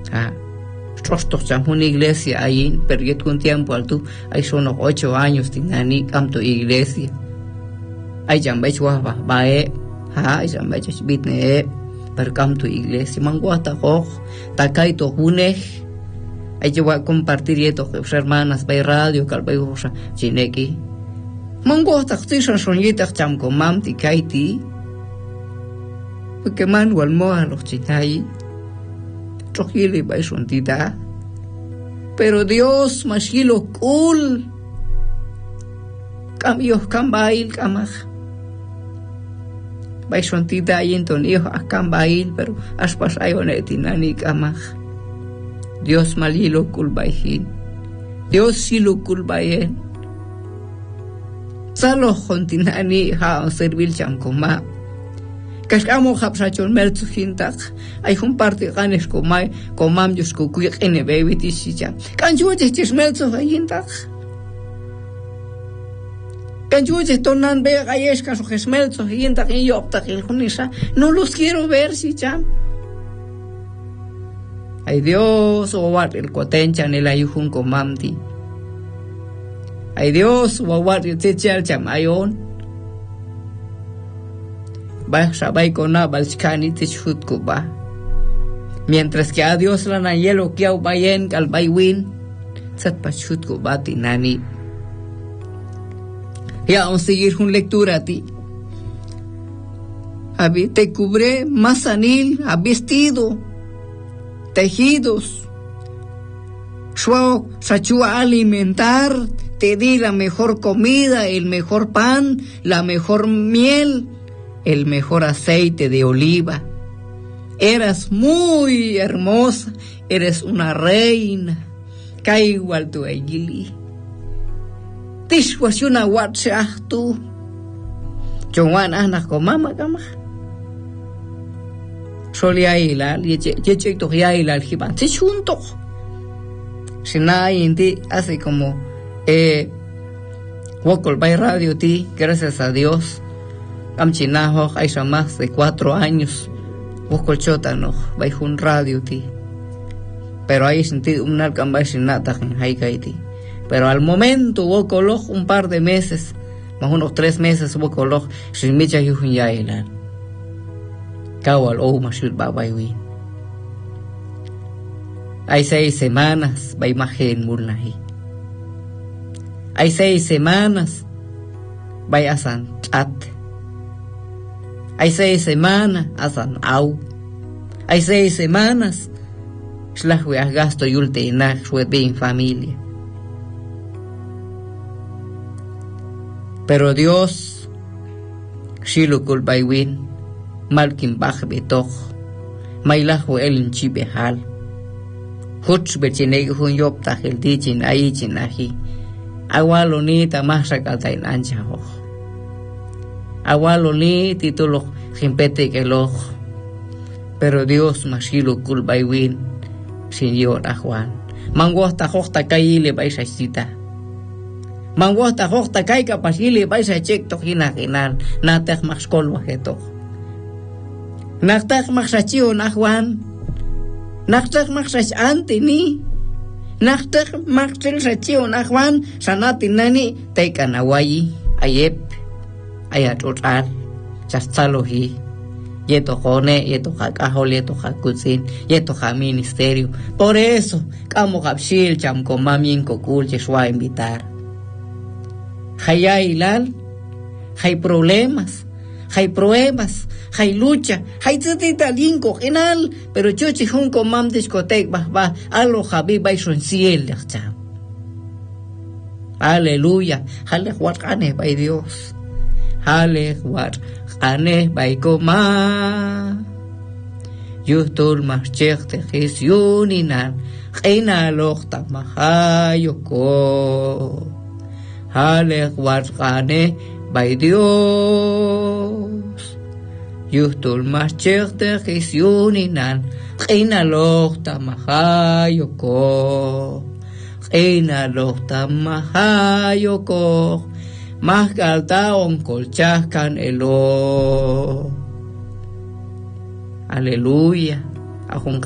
Trostos cham una iglesia ahí, pero yo con tiempo alto, hay son 8 años tinani camto iglesia. Hay jambay chwa bae, hay jambay chbitne, pero camto iglesia. Manguata hoch, takay to hunej. Hay que compartir esto con hermanas by radio, calbay hocha chineki. Manguata tishan sonita cham con mam tikaiti. Porque manual moa los chinay. Trojili by sontita. Pero Dios mashilo cool. Cambios cambail camaj. By sontita y entonces a cambail, pero aspas ayoneti nani camaj. Dios malilo cool by Dios silo cool by Salo hontinani ha servil cham coma. Cascamo hapsachon melzuhintak. Hay un parte ganes comam yus kukuik en baby tisija. Canjuche chismelzo hintak. Canjuche tonan be gayesca su gesmelzo hintak y opta el junisa. No los quiero ver si cham. Ay Dios o wat el cotencha en el ayujun comamti. Ay Dios o wat el techal chamayon. Va sabay kona balskani tichut kuba. Mientras que a Dios la nayelo kiau bayen kal baywin sat pachut kuba tinani. Ya vamos a seguir con lectura ti. Te cubré mazanil, a vestido, tejidos. Shua sachua alimentar, te di la mejor comida, el mejor pan, la mejor miel, el mejor aceite de oliva. Eras muy hermosa, eres una reina. Kai igual tu egili. Tishwashuna watshah tu. Chongwan anak ko mama kama. Soli ailal, yechek to ailal hiban. Tishunto. Sinai inti hace como Wokol by radio ti, gracias a Dios. Amchinaho hay más de 4 años. Wokol chotano, by un radio ti. Pero hay sentido un alcambay sin nata en haikaiti. Pero al momento Wokolo un par de meses, más unos 3 meses Wokolo sin micha yujun yailan. Kawal o mashil babaywi. Hay 6 semanas by majen mulnahi. Hay 6 semanas by asan chat. Hay 6 semanas asan au. Hay 6 semanas shlahwe gasto yulte inak shwebe en familia. Pero Dios shilukul baywin malkin bach betoch mailahu elin chibehal huch bechineg hun yopta el dichin aichin ahi awaloni tamasha kaltain anchaho awaloni titulo jimpete kelo. Pero Dios mashilukul baywin Señor Juan. Manguasta hosta kaile baisa cita. Manguasta hosta kai kapasile baisa check to hinaginan. Natek maxkol wajeto. Naktak maxachio na Juan. Naktak maxach antini. Naktak maxchel sachio na Juan. Sanati nani taikanawayi. Ayep. Ayatotal. Chastalohi. Yeto jone, yeto jakajol, yeto jakutzin, yeto ja ministerio. Por eso, kamo kapshil cham komamin kokul cheshua invitar. Hay ilal, hay problemas, hay pruebas, hay lucha, hay tzitita linko genal, pero chochi jun komam discotek ba alo jabi ba son ciel cham. Aleluya, jale huarcane by Dios. Jale huar Ane baikoma Yutul marcherte his yuninan Reina lochta mahayoko Hale guargane by Dios Yutul marcherte his yuninan Reina lochta mahayoko Reina lochta mahayoko Más galta on colchascan elo. Aleluya.